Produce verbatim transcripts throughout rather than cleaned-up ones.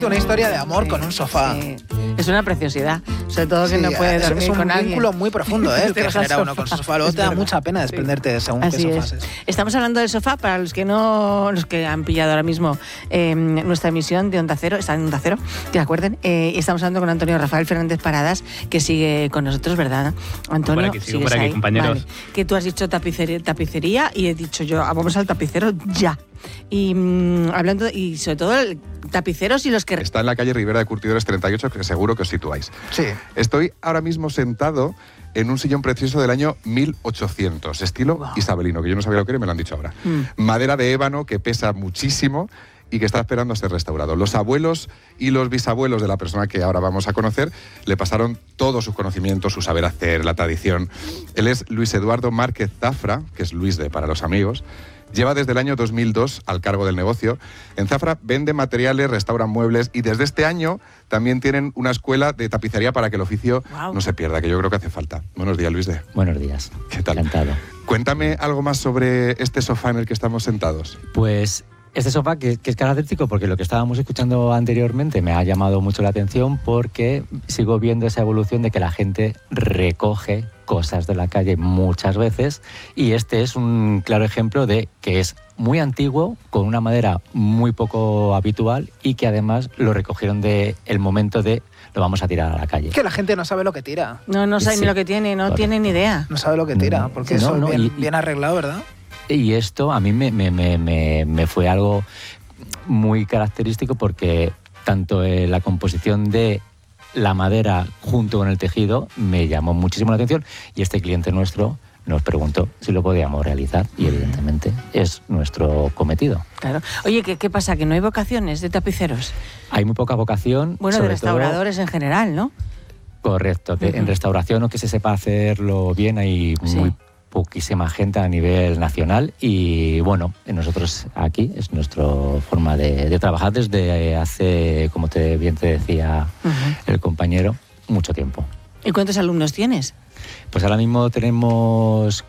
Una historia de amor sí, con un sofá. Sí. Es una preciosidad, sobre todo que sí, no puede dormir con alguien. Es un vínculo muy profundo, ¿eh? que genera uno con su sofá. Luego te da mucha pena desprenderte sí. según Así qué es. sofás es. Estamos hablando del sofá para los que no, los que han pillado ahora mismo eh, nuestra emisión de Onda Cero, está en Onda Cero, que acuerden. Eh, estamos hablando con Antonio Rafael Fernández Paradas, que sigue con nosotros, ¿verdad, Antonio? Por aquí, sigo por aquí, ahí? compañeros. Vale. Que tú has dicho tapicería, tapicería y he dicho yo, vamos al tapicero ya. Y mmm, hablando, y sobre todo el tapiceros y los que... Está en la calle Ribera de Curtidores treinta y ocho, que seguro que os situáis. Sí. Estoy ahora mismo sentado en un sillón precioso del año mil ochocientos, estilo wow. isabelino, que yo no sabía lo que era y me lo han dicho ahora. Mm. Madera de ébano que pesa muchísimo y que está esperando a ser restaurado. Los abuelos y los bisabuelos de la persona que ahora vamos a conocer le pasaron todos sus conocimientos, su saber hacer, la tradición. Él es Luis Eduardo Márquez Zafra, que es Luis de para los amigos. Lleva desde el año dos mil dos al cargo del negocio. En Zafra venden materiales, restauran muebles y desde este año también tienen una escuela de tapicería para que el oficio wow. no se pierda, que yo creo que hace falta. Buenos días, Luis de. Buenos días. ¿Qué tal? Encantado. Cuéntame algo más sobre este sofá en el que estamos sentados. Pues este sofá que, que es característico porque lo que estábamos escuchando anteriormente me ha llamado mucho la atención porque sigo viendo esa evolución de que la gente recoge cosas de la calle muchas veces y este es un claro ejemplo de que es muy antiguo, con una madera muy poco habitual y que además lo recogieron de el momento de lo vamos a tirar a la calle. Que la gente no sabe lo que tira. No, no sabe sí. ni lo que tiene, no Correcto. tiene ni idea. No sabe lo que tira, porque no, eso no, es bien, y, bien arreglado, ¿verdad? Y esto a mí me, me, me, me, me fue algo muy característico porque tanto eh, la composición de la madera junto con el tejido me llamó muchísimo la atención y este cliente nuestro nos preguntó si lo podíamos realizar y evidentemente es nuestro cometido. Claro. Oye, ¿qué, qué pasa? ¿Que no hay vocaciones de tapiceros? Hay muy poca vocación. Bueno, de restauradores todo, en general, ¿no? Correcto. Uh-huh. En restauración o que se sepa hacerlo bien hay sí. muy poquísima gente a nivel nacional y bueno, nosotros aquí es nuestra forma de, de trabajar desde hace, como te, bien te decía uh-huh. el compañero, mucho tiempo. ¿Y cuántos alumnos tienes? Pues ahora mismo tenemos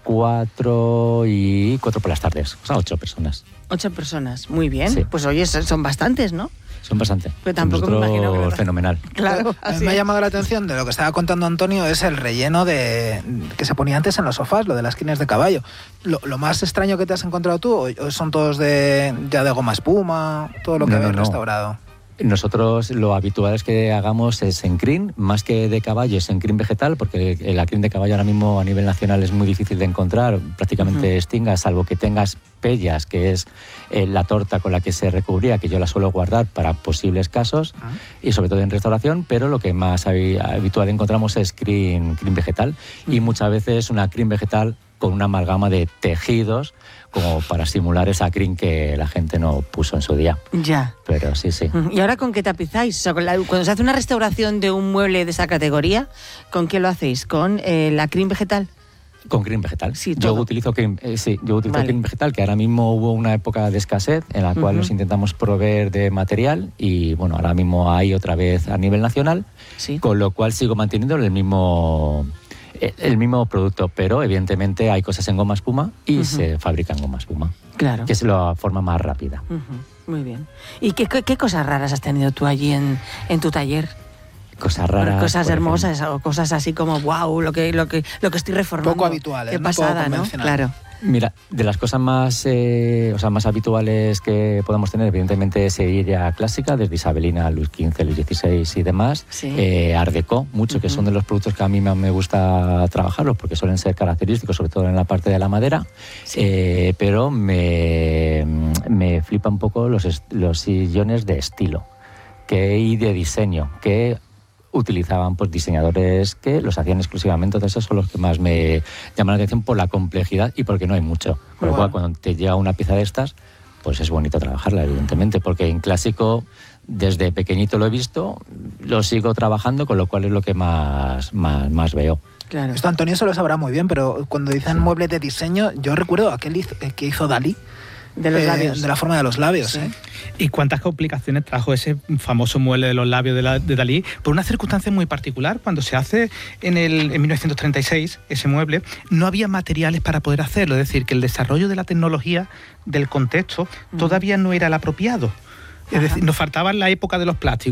cuatro y cuatro por las tardes, o sea, ocho personas. Ocho personas, muy bien. Sí. Pues oye, son bastantes, ¿no? Son bastante. Pero tampoco me imagino que... fenomenal. Claro. A mí me ha llamado la atención de lo que estaba contando Antonio es el relleno de que se ponía antes en los sofás, lo de las esquinas de caballo. Lo, lo más extraño que te has encontrado tú, ¿o son todos de ya de goma espuma, todo lo que no, habéis no, no. restaurado? Nosotros lo habitual es que hagamos es en crin, más que de caballo es en crin vegetal, porque el crin de caballo ahora mismo a nivel nacional es muy difícil de encontrar, prácticamente uh-huh. extinga, salvo que tengas pellas, que es eh, la torta con la que se recubría, que yo la suelo guardar para posibles casos, uh-huh. y sobre todo en restauración, pero lo que más habitual encontramos es crin, crin vegetal, uh-huh. y muchas veces una crin vegetal con una amalgama de tejidos, como para simular esa crin que la gente no puso en su día. Ya. Pero sí, sí. ¿Y ahora con qué tapizáis? O sea, con la, cuando se hace una restauración de un mueble de esa categoría, ¿con qué lo hacéis? ¿Con eh, la crin vegetal? Con crin vegetal. Sí, todo. Yo utilizo crin, eh, sí, yo utilizo vale. crin vegetal, que ahora mismo hubo una época de escasez en la cual uh-huh. nos intentamos proveer de material y bueno, ahora mismo hay otra vez a nivel nacional, sí. con lo cual sigo manteniendo el mismo... el mismo producto, pero evidentemente hay cosas en goma espuma y uh-huh. se fabrican goma espuma. Claro. Que es la forma más rápida. Uh-huh. Muy bien. ¿Y qué, qué, qué cosas raras has tenido tú allí en, en tu taller? Cosas raras. Cosas hermosas ejemplo. O cosas así como wow, lo que, lo que, lo que estoy reformando. Poco habituales. Qué ¿no? pasada, ¿no? Claro. Mira, de las cosas más, eh, o sea, más habituales que podemos tener, evidentemente, es seguir clásica, desde isabelina, Luis quince, Luis dieciséis y demás. Sí. Eh, Art Deco, mucho, uh-huh. que son de los productos que a mí me gusta trabajarlos, porque suelen ser característicos, sobre todo en la parte de la madera. Sí. Eh, pero me, me flipa un poco los, los sillones de estilo que, y de diseño, que utilizaban pues diseñadores que los hacían exclusivamente, entonces esos son los que más me llaman la atención por la complejidad y porque no hay mucho. Con lo cual, cuando te llega una pieza de estas, pues es bonito trabajarla, evidentemente, porque en clásico, desde pequeñito lo he visto, lo sigo trabajando, con lo cual es lo que más, más, más veo. Claro. Esto Antonio se lo sabrá muy bien, pero cuando dicen sí. muebles de diseño, yo recuerdo aquel que hizo Dalí, de los eh, labios. De la forma de los labios, sí. ¿eh? ¿Y cuántas complicaciones trajo ese famoso mueble de los labios de, la, de Dalí? Por una circunstancia muy particular, cuando se hace en, el, en mil novecientos treinta y seis ese mueble, no había materiales para poder hacerlo, es decir, que el desarrollo de la tecnología del contexto uh-huh. todavía no era el apropiado. Es decir, nos faltaba la época de los plásticos.